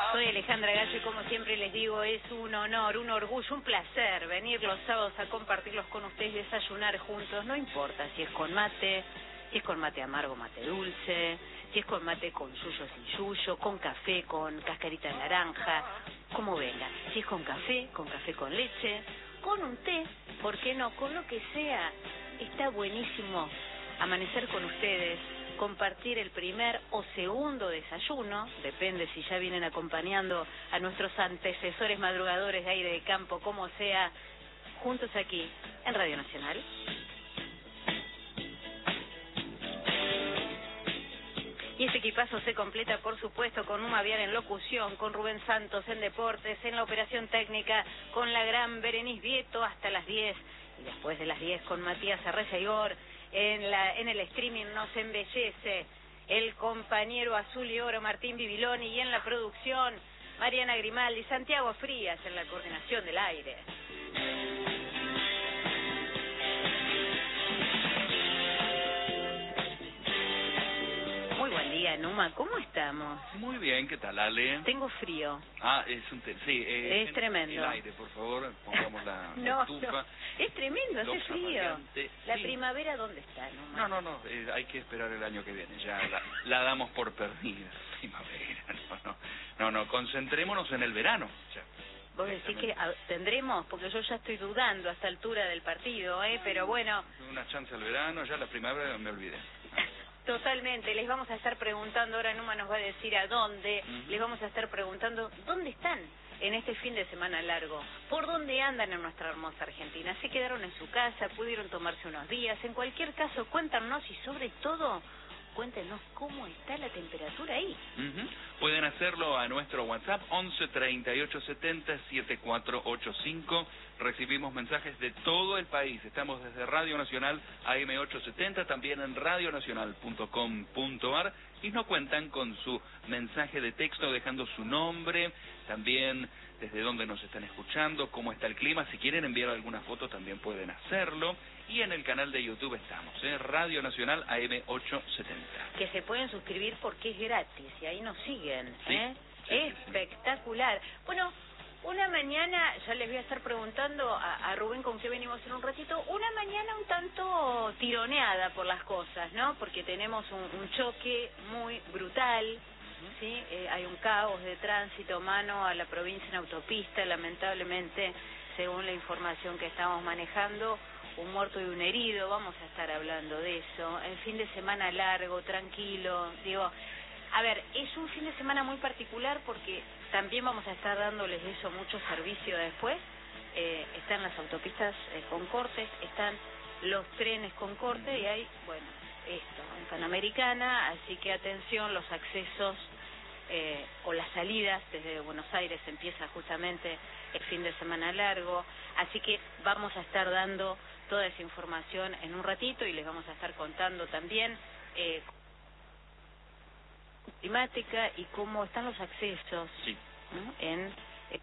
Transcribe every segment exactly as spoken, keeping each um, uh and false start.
Soy Alejandra Gallo y como siempre les digo, es un honor, un orgullo, un placer venir los sábados a compartirlos con ustedes, desayunar juntos, no importa si es con mate, si es con mate amargo, mate dulce, si es con mate con yuyo, sin yuyo, con café, con cascarita de naranja, como venga, si es con café, con café con leche, con un té, ¿por qué no? Con lo que sea, está buenísimo amanecer con ustedes, compartir el primer o segundo desayuno, depende si ya vienen acompañando a nuestros antecesores madrugadores de aire de campo, como sea, juntos aquí en Radio Nacional. Y este equipazo se completa, por supuesto, con Uma Vial en locución, con Rubén Santos en deportes, en la operación técnica, con la gran Berenice Vieto hasta las diez, y después de las diez con Matías Arreza-Igor. En, la, en el streaming nos embellece el compañero azul y oro Martín Bibiloni, y en la producción Mariana Grimaldi, Santiago Frías en la coordinación del aire. Muy buen día, Numa, ¿cómo estamos? Muy bien, ¿qué tal, Ale? Tengo frío. Ah, es un té, sí. Eh, es tremendo. El aire, por favor, pongamos la, no, la estufa. No. Es tremendo, hace frío. ¿La sí. primavera dónde está, Numa? No, no, no, eh, hay que esperar el año que viene, ya la, la damos por perdida. Primavera, no, no, no, no, concentrémonos en el verano. Ya. Vos decís que a, tendremos, porque yo ya estoy dudando a esta altura del partido, ¿eh? Pero bueno. Una chance al verano, ya la primavera me olvidé. Totalmente, les vamos a estar preguntando, ahora Numa nos va a decir a dónde, uh-huh. Les vamos a estar preguntando dónde están en este fin de semana largo, por dónde andan en nuestra hermosa Argentina, se quedaron en su casa, pudieron tomarse unos días, en cualquier caso cuéntanos y sobre todo cuéntenos cómo está la temperatura ahí. Uh-huh. Pueden hacerlo a nuestro WhatsApp once treinta y ocho setenta setenta y cuatro ochenta y cinco. Recibimos mensajes de todo el país. Estamos desde Radio Nacional A M ochocientos setenta, también en radio nacional punto com punto a r, y nos cuentan con su mensaje de texto dejando su nombre, también desde dónde nos están escuchando, cómo está el clima. Si quieren enviar alguna foto también pueden hacerlo. Y en el canal de YouTube estamos, ¿eh? Radio Nacional A M ochocientos setenta. Que se pueden suscribir porque es gratis y ahí nos siguen, sí, ¿eh? Sí, Espectacular. Sí, sí. Bueno, una mañana, ya les voy a estar preguntando a, a Rubén con qué venimos en un ratito, una mañana un tanto tironeada por las cosas, ¿no? Porque tenemos un, un choque muy brutal, ¿sí? Eh, hay un caos de tránsito mano a la provincia en autopista, lamentablemente, según la información que estamos manejando, un muerto y un herido, vamos a estar hablando de eso. El fin de semana largo, tranquilo, digo, a ver, es un fin de semana muy particular porque también vamos a estar dándoles de eso mucho servicio después. Eh, están las autopistas eh, con cortes, están los trenes con corte y hay, bueno, esto, en Panamericana, así que atención, los accesos eh, o las salidas desde Buenos Aires empieza justamente el fin de semana largo, así que vamos a estar dando toda esa información en un ratito y les vamos a estar contando también eh, climática y cómo están los accesos, sí. ¿no? en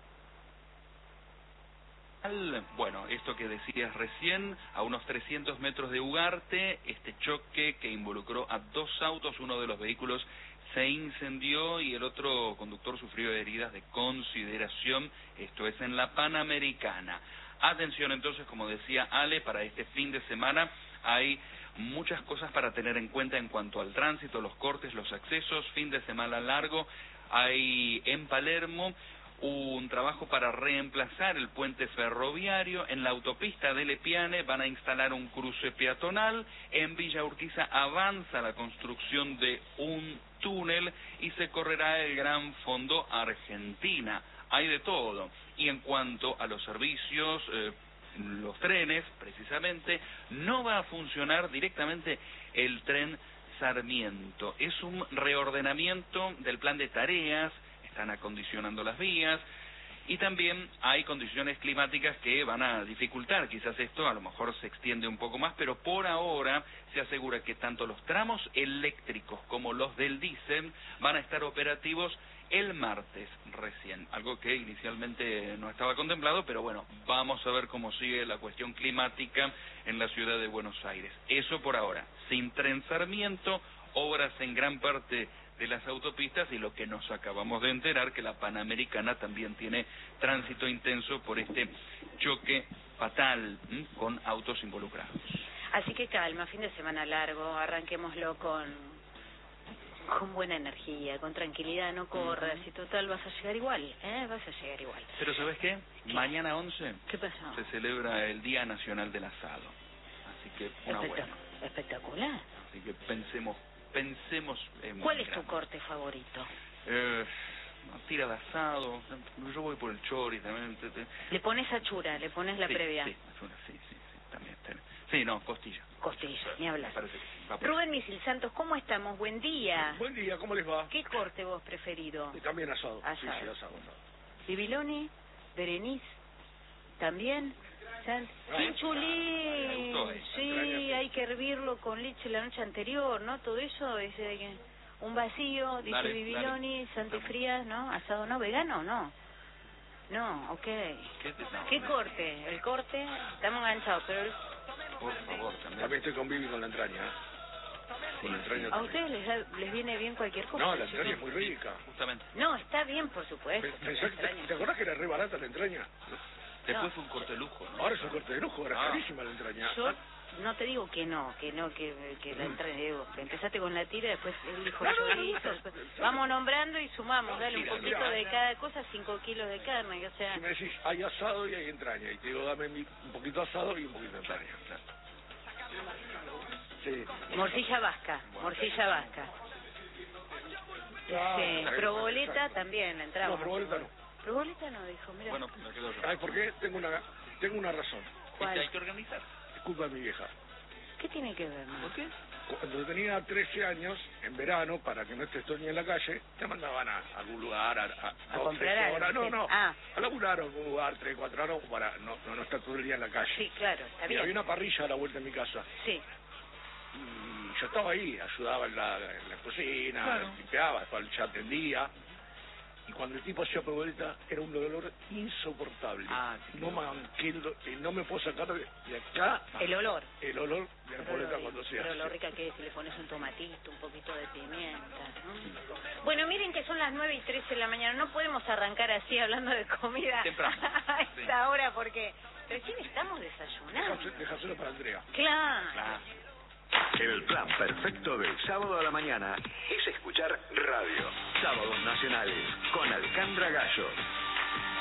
eh... Bueno, esto que decías recién, a unos trescientos metros de Ugarte, este choque que involucró a dos autos, uno de los vehículos se incendió y el otro conductor sufrió heridas de consideración, esto es en la Panamericana. Atención entonces, como decía Ale, para este fin de semana hay muchas cosas para tener en cuenta en cuanto al tránsito, los cortes, los accesos, fin de semana largo. Hay en Palermo un trabajo para reemplazar el puente ferroviario. En la autopista de Lepiane van a instalar un cruce peatonal. En Villa Urquiza avanza la construcción de un túnel y se correrá el Gran Fondo Argentina. Hay de todo. Y en cuanto a los servicios, eh, los trenes, precisamente, no va a funcionar directamente el tren Sarmiento. Es un reordenamiento del plan de tareas, están acondicionando las vías, y también hay condiciones climáticas que van a dificultar, quizás esto a lo mejor se extiende un poco más, pero por ahora se asegura que tanto los tramos eléctricos como los del diésel van a estar operativos el martes recién, algo que inicialmente no estaba contemplado, pero bueno, vamos a ver cómo sigue la cuestión climática en la ciudad de Buenos Aires. Eso por ahora, sin tren Sarmiento, obras en gran parte de las autopistas, y lo que nos acabamos de enterar, que la Panamericana también tiene tránsito intenso por este choque fatal ¿m? con autos involucrados. Así que calma, fin de semana largo, arranquémoslo con con buena energía, con tranquilidad, no corras, y total vas a llegar igual, ¿eh? Vas a llegar igual. Pero ¿sabes qué? ¿Qué? Mañana once ¿Qué pasó? Se celebra el Día Nacional del Asado, así que una Espectac- buena. Espectacular. Así que pensemos, pensemos en... ¿Cuál es tu grande. corte favorito? Eh, tira de asado, yo voy por el chori también. Te, te... Le pones achura, le pones la sí, previa. Sí, achura, sí, sí, sí, también, también. Sí, no, costilla. Costilla, ni hablar. Me parece que sí, va por Rubén Misil Santos, ¿cómo estamos? Buen día. Buen día, ¿cómo les va? ¿Qué corte vos preferido? Y también asado. Asado. Sí, sí, asado, asado. ¿Bibiloni? ¿Berenice? ¿También? ¿San- Ah, ¡Chinchulín! me gustó esa, Sí, entraña. hay que hervirlo con leche la noche anterior, ¿no? Todo eso es de que- un vacío, dice Dale, Bibiloni, dale. Santa Frías, ¿no? Asado, ¿no? ¿Vegano? No. No, ok. ¿Qué, te... no, ¿Qué me- corte? El corte, estamos enganchados, pero el- Por favor, también. También estoy con Vivi con la entraña. ¿eh? Con la entraña ¿a también. ustedes les, da- les viene bien cualquier cosa? No, la chicos? entraña es muy rica. Justamente. No, está bien, por supuesto. Pe- pensá que te, ¿Te acordás que era re barata la entraña? Después No. fue un corte de lujo, ¿no? Ahora es un corte de lujo, era Ah. carísima la entraña. Yo no te digo que no, que no, que, que la entrada, digo, que empezaste con la tira, después él dijo No, no, no, chorizo, no, después- no, no. vamos nombrando y sumamos, dale un Mira, poquito mira. de cada cosa, cinco kilos de carne, o sea, Si me decís, hay asado y hay entraña, y te digo, dame mi- un poquito de asado y un poquito de entraña. Sí. morcilla vasca, morcilla vasca. Ah, Sí, exacto, proboleta exacto. también, la entramos. No, proboleta no. Proboleta no, dijo, mira. Bueno, me quedo yo. ¿Sabes por qué? Tengo una, tengo una razón. ¿Cuál? Este, hay que organizar. Es culpa de mi vieja. ¿Qué tiene que ver? no? ¿Por qué? Cuando tenía trece años, en verano, para que no estés todo el día en la calle, te mandaban a, a algún lugar, a, a, dos, comprar tres algo, horas. No, sí. no, Ah. a laburar a algún lugar, tres, cuatro horas, para no, no, no estar todo el día en la calle. Sí, claro, está Y había bien. una parrilla a la vuelta de mi casa. Sí, Y yo estaba ahí, ayudaba en la, en la cocina, Claro. limpiaba, después ya atendía. Y cuando el tipo hacía proboleta, era un dolor insoportable. Ah, sí. No, manqué el do- y no me puedo sacar de, de acá el olor. el olor de la Pero proboleta lo, cuando se pero hace. lo rica que es si le pones un tomatito, un poquito de pimienta, ¿no? Bueno, miren que son las nueve y trece de la mañana. No podemos arrancar así hablando de comida Temprano, a esta sí. hora porque recién estamos desayunando. Dejáselo- Dejáselo para Andrea. Claro. Claro. El plan perfecto del sábado a la mañana es escuchar radio. Sábados Nacionales con Alejandra Gallo.